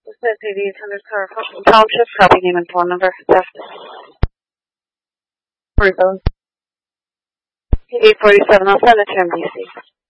This is AV 800 Car Township, copy name and phone number. Yes. 847, I'll send it to MDC.